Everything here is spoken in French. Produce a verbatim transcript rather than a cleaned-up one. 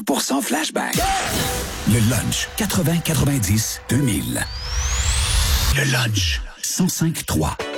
pour cent flashback. Le lunch quatre-vingts quatre-vingt-dix deux mille. Le lunch cent cinq trois.